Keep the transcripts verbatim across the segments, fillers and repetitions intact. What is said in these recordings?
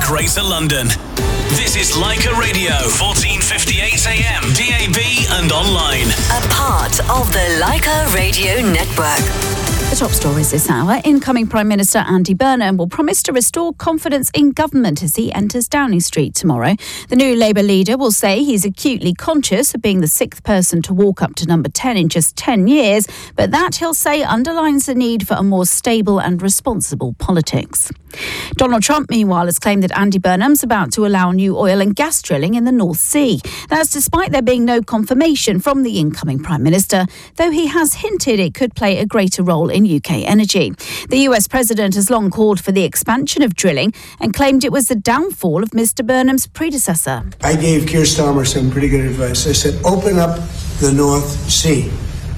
Greater London. This is Leica Radio, fourteen fifty-eight A M, D A B and online. A part of the Leica Radio Network. The top stories this hour. Incoming Prime Minister Andy Burnham will promise to restore confidence in government as he enters Downing Street tomorrow. The new Labour leader will say he's acutely conscious of being the sixth person to walk up to number ten in just ten years, but that, he'll say, underlines the need for a more stable and responsible politics. Donald Trump, meanwhile, has claimed that Andy Burnham's about to allow new oil and gas drilling in the North Sea. That's despite there being no confirmation from the incoming Prime Minister, though he has hinted it could play a greater role in U K energy. The U S President has long called for the expansion of drilling and claimed it was the downfall of Mister Burnham's predecessor. I gave Keir Starmer some pretty good advice. I said, open up the North Sea.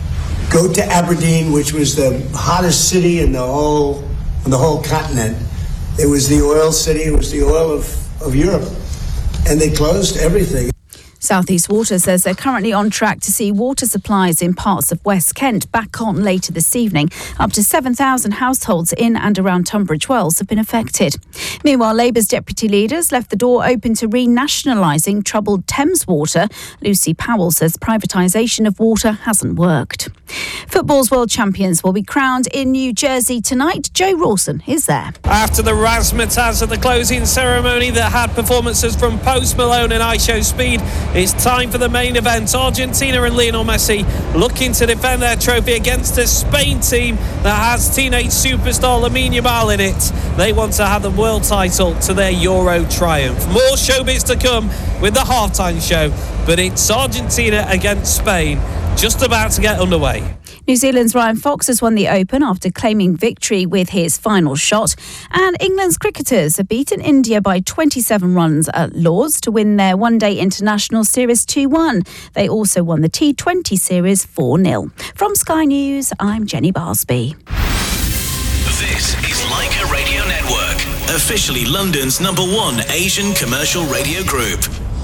Go to Aberdeen, which was the hottest city in the whole, in the whole continent. It was the oil city. It was the oil of, of Europe. And they closed everything. South East Water says they're currently on track to see water supplies in parts of West Kent back on later this evening. Up to seven thousand households in and around Tunbridge Wells have been affected. Meanwhile, Labour's deputy leaders left the door open to renationalising troubled Thames Water. Lucy Powell says privatisation of water hasn't worked. Football's world champions will be crowned in New Jersey tonight. Joe Rawson is there. After the razzmatazz of the closing ceremony that had performances from Post Malone and IShowSpeed, it's time for the main event. Argentina and Lionel Messi looking to defend their trophy against a Spain team that has teenage superstar Lamine Yamal in it. They want to have the world title to their Euro triumph. More showbiz to come with the halftime show, but it's Argentina against Spain just about to get underway. New Zealand's Ryan Fox has won the Open after claiming victory with his final shot. And England's cricketers have beaten India by twenty-seven runs at Lord's to win their one-day international series two one. They also won the T twenty series four nil. From Sky News, I'm Jenny Barsby. This is Leica Radio Network, officially London's number one Asian commercial radio group.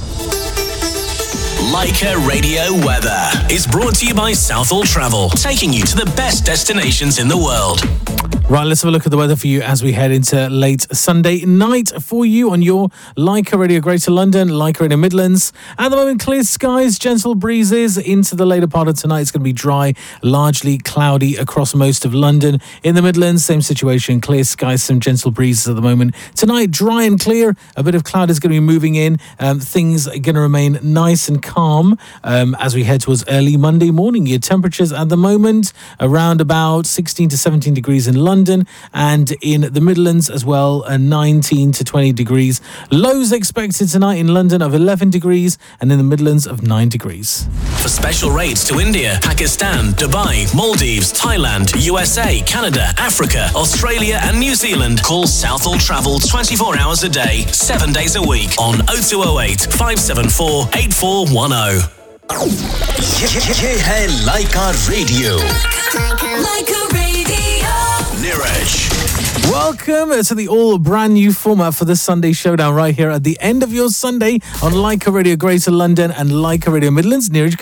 Leica Radio Weather is brought to you by Southall Travel, taking you to the best destinations in the world. Right, let's have a look at the weather for you as we head into late Sunday night for you on your Leica Radio Greater London, Leica Radio Midlands. At the moment, clear skies, gentle breezes. Into the later part of tonight, it's going to be dry, largely cloudy across most of London. In the Midlands, same situation, clear skies, some gentle breezes at the moment. Tonight, dry and clear. A bit of cloud is going to be moving in. Um, things are going to remain nice and calm um, as we head towards early Monday morning. Your temperatures at the moment around about sixteen to seventeen degrees in London. London and in the Midlands as well, uh, nineteen to twenty degrees. Lows expected tonight in London of eleven degrees and in the Midlands of nine degrees. For special rates to India, Pakistan, Dubai, Maldives, Thailand, U S A, Canada, Africa, Australia and New Zealand, call Southall Travel twenty-four hours a day, seven days a week on oh two oh eight, five seven four, eight four one oh. ये है Leica Radio. Leica Radio. Niraj. Welcome to the all brand new format for the Sunday Showdown right here at the end of your Sunday on Leica Radio Greater London and Leica Radio Midlands. Niraj.